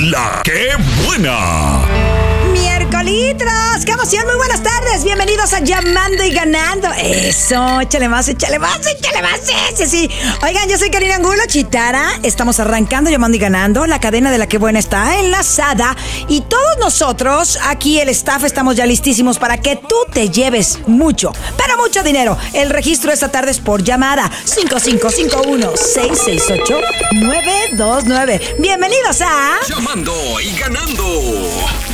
La que buena. ¡Miércolitros! ¡Qué emoción! Muy buenas tardes. Bienvenidos a Llamando y Ganando. Eso, échale más, échale más, échale más. Sí. Oigan, yo soy Karina Angulo, Chitara. Estamos arrancando Llamando y Ganando. La cadena de La que buena está enlazada. Y todos nosotros, aquí el staff, estamos ya listísimos para que tú te lleves mucho, pero mucho dinero. El registro esta tarde es por llamada 5551-668-929. Bienvenidos a Llamando y Ganando.